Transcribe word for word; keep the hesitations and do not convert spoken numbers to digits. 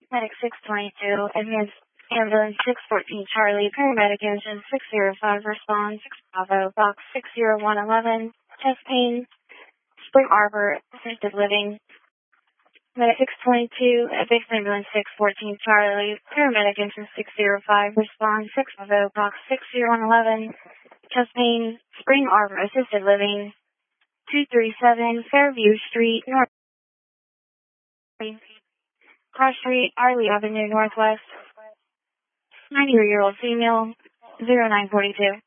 Medic six twenty-two, Advanced Ambulance six fourteen Charlie, Paramedic Engine six zero five, Respond six Bravo, Box six zero one eleven, Chest Pain, Spring Arbor, Assisted Living. Medic six twenty-two, Advanced Ambulance six fourteen Charlie, Paramedic Engine six zero five, Respond six Bravo, Box six zero one eleven, Chest Pain, Spring Arbor, Assisted Living, two three seven Fairview Street, North. Cross Street, Arley Avenue, Northwest. ninety-three-year-old female, zero nine forty-two.